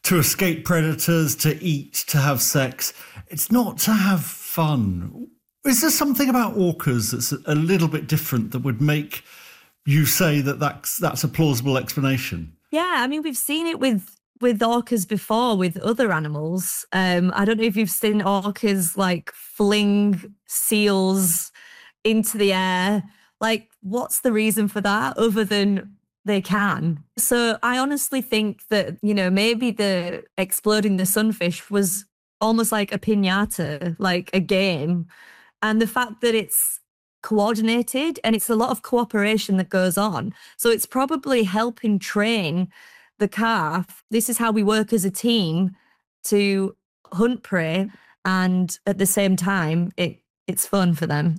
to escape predators, to eat, to have sex. It's not to have fun. Is there something about orcas that's a little bit different that would make you say that that's a plausible explanation? Yeah, I mean, we've seen it with orcas before with other animals. I don't know if you've seen orcas like fling seals into the air. Like, what's the reason for that other than they can? So I honestly think that, maybe the exploding the sunfish was almost like a piñata, like a game. And the fact that it's coordinated and it's a lot of cooperation that goes on. So it's probably helping train the calf. This is how we work as a team to hunt prey. And at the same time, it's fun for them.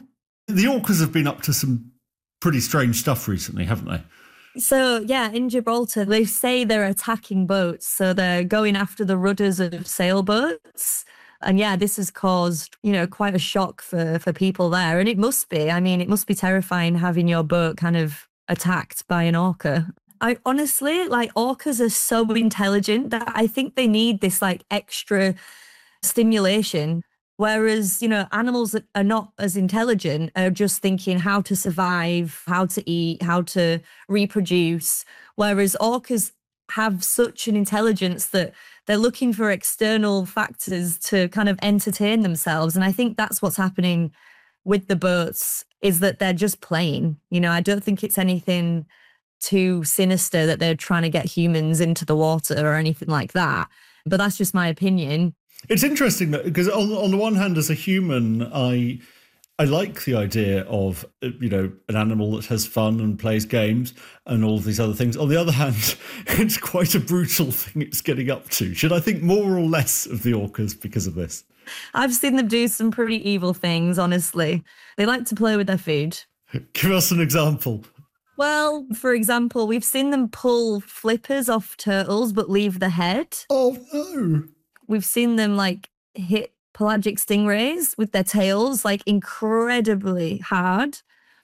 The orcas have been up to some pretty strange stuff recently, haven't they? So, yeah, in Gibraltar, they say they're attacking boats. So they're going after the rudders of sailboats. And yeah, this has caused, quite a shock for people there. And it must be. I mean, it must be terrifying having your boat kind of attacked by an orca. I honestly, orcas are so intelligent that I think they need this extra stimulation. Whereas, animals that are not as intelligent are just thinking how to survive, how to eat, how to reproduce. Whereas orcas have such an intelligence that they're looking for external factors to kind of entertain themselves. And I think that's what's happening with the boats, is that they're just playing. I don't think it's anything too sinister that they're trying to get humans into the water or anything like that. But that's just my opinion. It's interesting that, because on the one hand, as a human, I like the idea of, an animal that has fun and plays games and all of these other things. On the other hand, it's quite a brutal thing it's getting up to. Should I think more or less of the orcas because of this? I've seen them do some pretty evil things, honestly. They like to play with their food. Give us an example. Well, for example, we've seen them pull flippers off turtles but leave the head. Oh, no. We've seen them hit pelagic stingrays with their tails incredibly hard,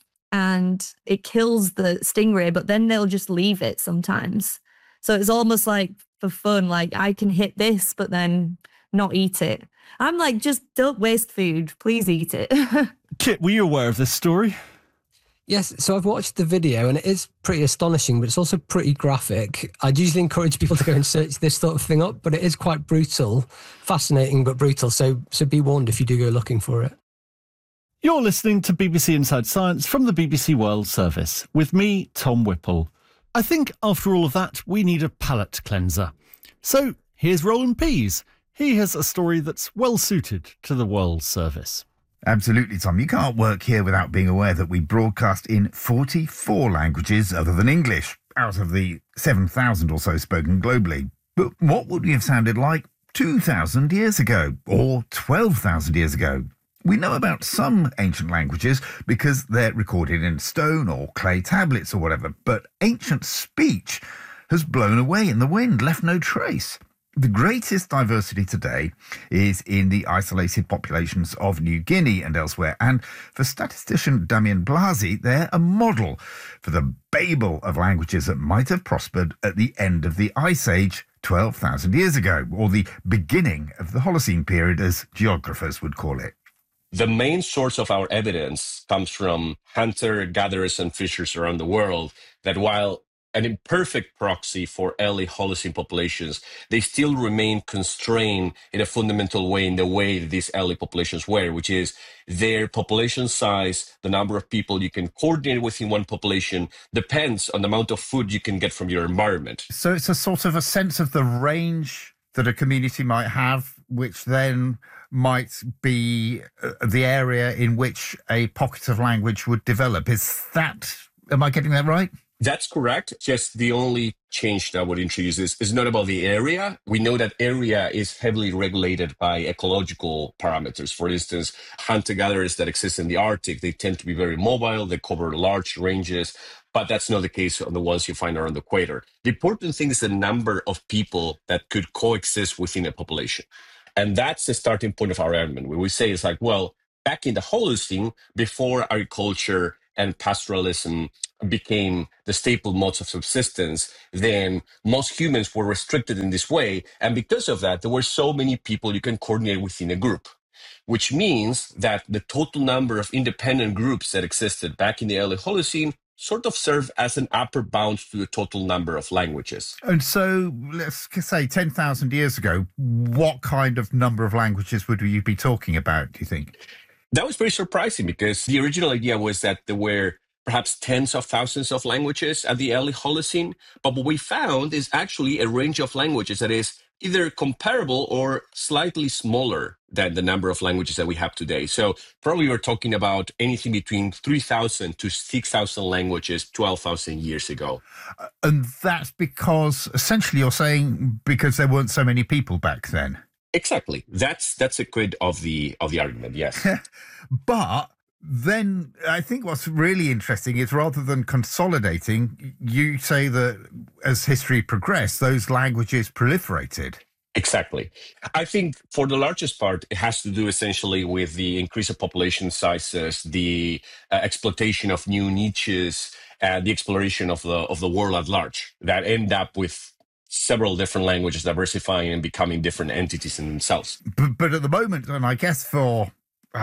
and it kills the stingray, but then they'll just leave it sometimes. So it's almost for fun, I can hit this but then not eat it. I'm just don't waste food, please eat it. Kit, were you aware of this story? Yes, so I've watched the video and it is pretty astonishing, but it's also pretty graphic. I'd usually encourage people to go and search this sort of thing up, but it is quite brutal, fascinating but brutal. So be warned if you do go looking for it. You're listening to BBC Inside Science from the BBC World Service with me, Tom Whipple. I think after all of that, we need a palate cleanser. So here's Roland Pease. He has a story that's well suited to the World Service. Absolutely, Tom. You can't work here without being aware that we broadcast in 44 languages other than English, out of the 7,000 or so spoken globally. But what would we have sounded like 2,000 years ago or 12,000 years ago? We know about some ancient languages because they're recorded in stone or clay tablets or whatever, but ancient speech has blown away in the wind, left no trace. The greatest diversity today is in the isolated populations of New Guinea and elsewhere. And for statistician Damien Blasi, they're a model for the Babel of languages that might have prospered at the end of the Ice Age 12,000 years ago, or the beginning of the Holocene period, as geographers would call it. The main source of our evidence comes from hunter-gatherers and fishers around the world, that while an imperfect proxy for early Holocene populations, they still remain constrained in a fundamental way in the way that these early populations were, which is their population size, the number of people you can coordinate within one population, depends on the amount of food you can get from your environment. So it's a sort of a sense of the range that a community might have, which then might be the area in which a pocket of language would develop. Am I getting that right? That's correct. Just the only change that I would introduce is not about the area. We know that area is heavily regulated by ecological parameters. For instance, hunter-gatherers that exist in the Arctic, they tend to be very mobile. They cover large ranges, but that's not the case on the ones you find around the equator. The important thing is the number of people that could coexist within a population. And that's the starting point of our argument, where we say it's back in the Holocene, before agriculture and pastoralism became the staple modes of subsistence, then most humans were restricted in this way. And because of that, there were so many people you can coordinate within a group, which means that the total number of independent groups that existed back in the early Holocene sort of serve as an upper bound to the total number of languages. And so, let's say 10,000 years ago, what kind of number of languages would you be talking about, do you think? That was very surprising because the original idea was that there were perhaps tens of thousands of languages at the early Holocene. But what we found is actually a range of languages that is either comparable or slightly smaller than the number of languages that we have today. So probably we're talking about anything between 3,000 to 6,000 languages 12,000 years ago. And that's because, essentially, you're saying because there weren't so many people back then. Exactly. That's a quid of the argument, yes. But then I think what's really interesting is rather than consolidating, you say that as history progressed, those languages proliferated. Exactly. I think for the largest part, it has to do essentially with the increase of population sizes, the exploitation of new niches, and the exploration of the world at large that end up with several different languages diversifying and becoming different entities in themselves. But at the moment, and I guess for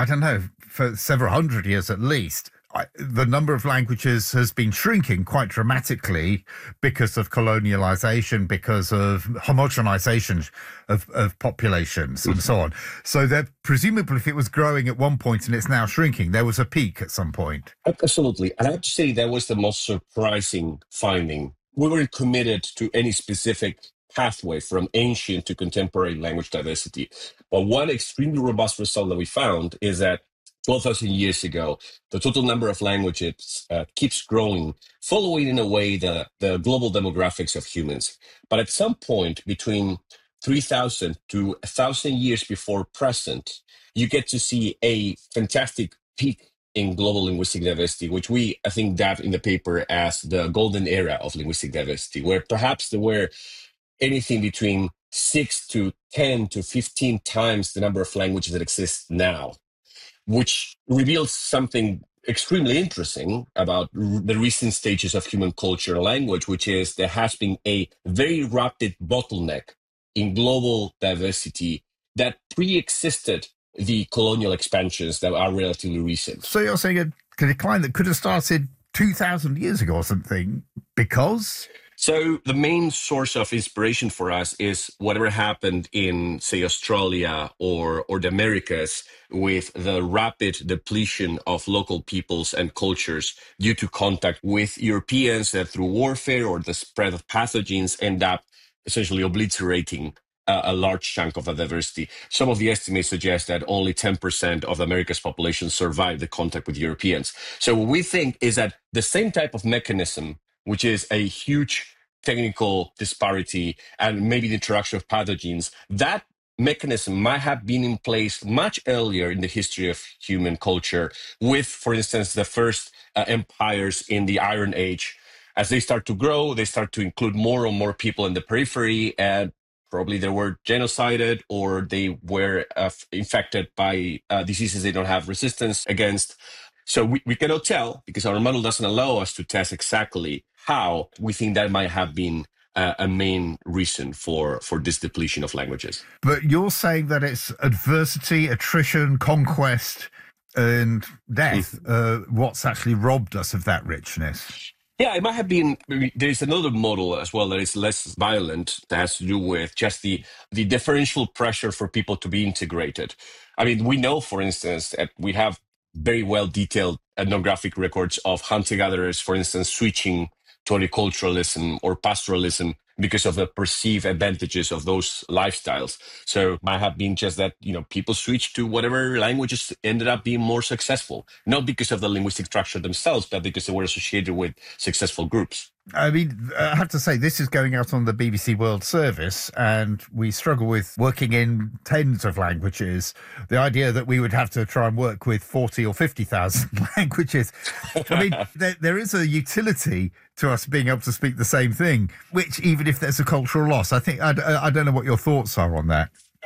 several hundred years at least, the number of languages has been shrinking quite dramatically because of colonialization, because of homogenization of populations and so on. So that presumably if it was growing at one point and it's now shrinking, there was a peak at some point. Absolutely. And I have to say that was the most surprising finding. We weren't committed to any specific pathway from ancient to contemporary language diversity. But one extremely robust result that we found is that 12,000 years ago, the total number of languages keeps growing, following in a way the global demographics of humans. But at some point between 3,000 to 1,000 years before present, you get to see a fantastic peak in global linguistic diversity, which I think, dab in the paper as the golden era of linguistic diversity, where perhaps there were anything between 6 to 10 to 15 times the number of languages that exist now, which reveals something extremely interesting about the recent stages of human culture and language, which is there has been a very rapid bottleneck in global diversity that pre-existed the colonial expansions that are relatively recent. So you're saying a decline that could have started 2,000 years ago or something because? So the main source of inspiration for us is whatever happened in, say, Australia or the Americas with the rapid depletion of local peoples and cultures due to contact with Europeans that through warfare or the spread of pathogens end up essentially obliterating a large chunk of the diversity. Some of the estimates suggest that only 10% of America's population survived the contact with Europeans. So what we think is that the same type of mechanism, which is a huge technical disparity and maybe the interaction of pathogens, that mechanism might have been in place much earlier in the history of human culture with, for instance, the first empires in the Iron Age. As they start to grow, they start to include more and more people in the periphery, and probably they were genocided or they were infected by diseases they don't have resistance against. So we cannot tell because our model doesn't allow us to test exactly how we think that might have been a main reason for this depletion of languages. But you're saying that it's adversity, attrition, conquest, and death what's actually robbed us of that richness. Yeah, it might have been. There's another model as well that is less violent that has to do with just the differential pressure for people to be integrated. I mean, we know, for instance, that we have very well detailed ethnographic records of hunter-gatherers, for instance, switching to agriculturalism or pastoralism because of the perceived advantages of those lifestyles. So it might have been just that, people switched to whatever languages ended up being more successful, not because of the linguistic structure themselves, but because they were associated with successful groups. I mean, I have to say, this is going out on the BBC World Service, and we struggle with working in tens of languages. The idea that we would have to try and work with 40 or 50,000 languages. I mean, there is a utility to us being able to speak the same thing, which even if there's a cultural loss, I think, I don't know what your thoughts are on that.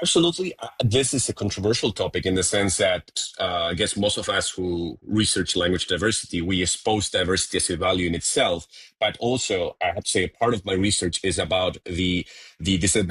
Absolutely. This is a controversial topic in the sense that I guess most of us who research language diversity, we expose diversity as a value in itself. But also, I have to say, a part of my research is about the disadvantage